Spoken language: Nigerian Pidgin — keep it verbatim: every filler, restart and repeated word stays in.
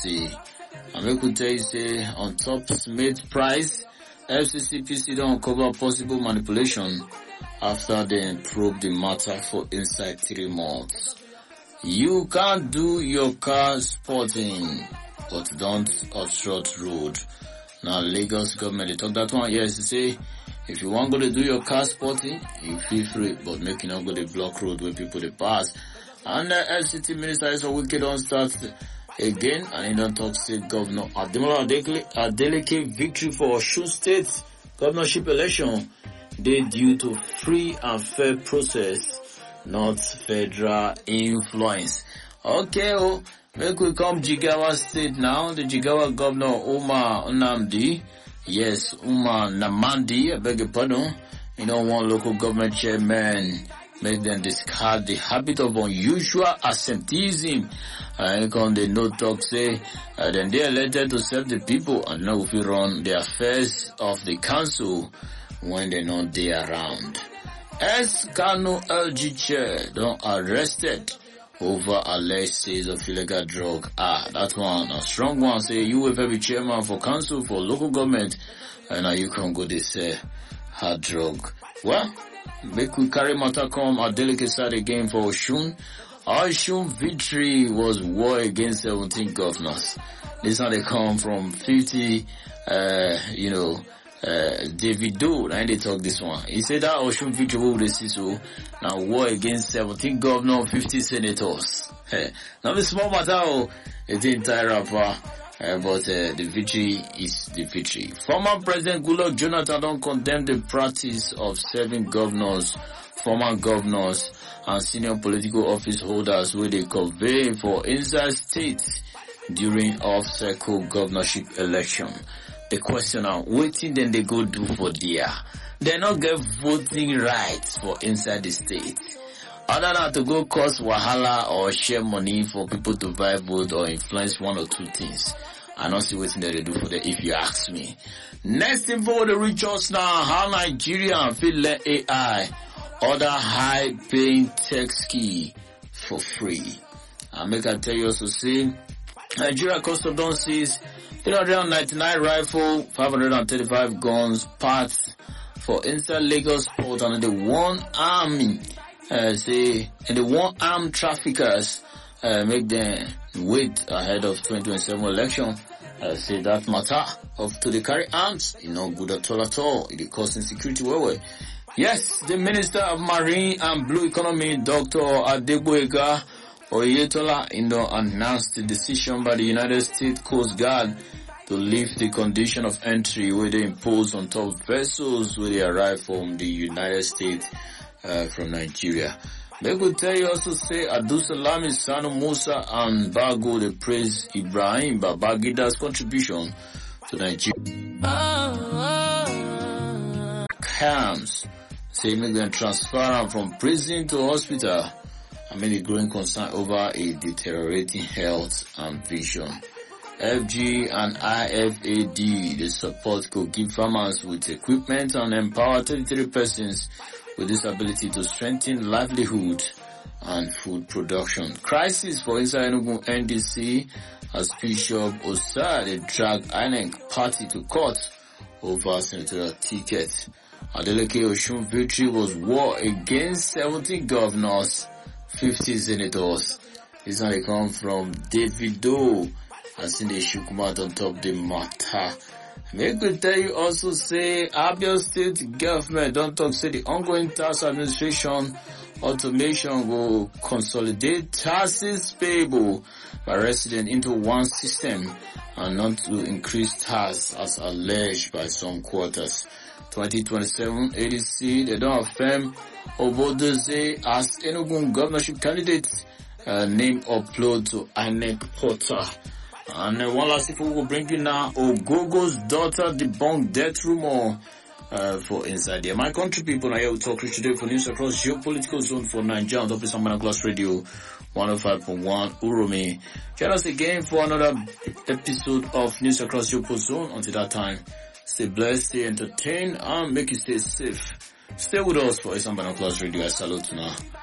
C. And we could tell you say on top made price, F C C P C don't uncover possible manipulation after they probe the matter for inside three months. You can't do your car sporting, but don't obstruct road. Now Lagos government, they talk that one, yes, they say, if you want to go to do your car sporting, you feel free, but make you not go to block road where people they pass. And the F C T minister is a wicked on start again, and he don't talk state governor Ademola Adeleke victory for Osun State governorship election. They due to free and fair process, not federal influence. Okay, oh, make we come Jigawa State now. The Jigawa governor Umar Nnamdi, yes, Umar Namandi, I beg your pardon. You know, one local government chairman make them discard the habit of unusual absenteeism. And come the no talk say, uh, then they are elected to serve the people and now if you run the affairs of the council when they're not there around. S. Kano L G chair don't arrested over alleged sales of illegal drug. Ah, that one, a strong one. Say you will be chairman for council for local government, and now you can go this uh, hard drug. Well, make we carry matter come a delicate side again for Osun. Osun victory was war against seventeen governors. This one they come from fifty, uh, you know, uh, Davido, and they talk this one. He said that Osun victory will receive so now war against seventeen governors, fifty senators. Hey, now the small matter, oh, it's the entire rapper, uh, but uh, the victory is the victory. Former President Goodluck Jonathan don't condemn the practice of serving governors, former governors, and senior political office holders where they convey for inside states during off-cycle governorship election. The question now, waiting then they go do for there. They not get voting rights for inside the state. Other than to go cause wahala or share money for people to buy vote or influence one or two things. I don't see what they do for that if you ask me. Next info the reach us now, how Nigeria feel let A I other high paying tech ski for free. I make I tell you also say Nigeria Custom don't seize three hundred ninety-nine rifle, five hundred thirty-five guns, parts for inside Lagos port and the one army uh, say and the one armed traffickers uh, make them wait ahead of twenty twenty-seven election. Uh, say that matter of to the carry arms, you know, good at all at all. It cause insecurity where we. Yes, the Minister of Marine and Blue Economy, Doctor Adegboyega Oyetola, you know, announced the decision by the United States Coast Guard to lift the condition of entry where they impose on top vessels where they arrive from the United States uh, from Nigeria. They could tell you also say Abdulsalami Sanu Musa and Bago they praise Ibrahim Babagida's contribution to Nigeria. Camps say make them transfer from prison to hospital. I mean, a growing concern over a deteriorating health and vision. F G and I F A D, the support could give farmers with equipment and empower thirty-three persons with this ability to strengthen livelihood and food production. Crisis for inside Enugu N D C as Bishop Osade dragged I N E C party to court over senatorial ticket. Adeleke Osun victory was war against seventeen governors, fifty senators. This one they come from Davido. I seen the Shukumat on top the matter. Make me tell you also say Abia State government don't talk say the ongoing tax administration automation will consolidate taxes payable by resident into one system and not to increase tax as alleged by some quarters. twenty twenty-seven A D C they don't affirm Obodoze as Enugu governorship candidate uh, name upload to I N E C portal. And uh, one last thing we will bring you now. Ogogo's daughter debunked death rumor uh, for inside there. My country people, I here to talk to you today for news across geopolitical zone for Nigeria on top of Samana Glass Radio one oh five point one Uromi. Join us again for another episode of news across geopolitical zone. Until that time, stay blessed, stay entertained, and make you stay safe. Stay with us for Samana Glass Radio. I salute you now.